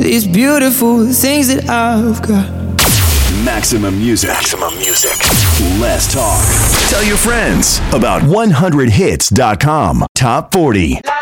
these beautiful things that I've got. Maximum music. Maximum music. Less talk. Tell your friends about 100hits.com. Top 40.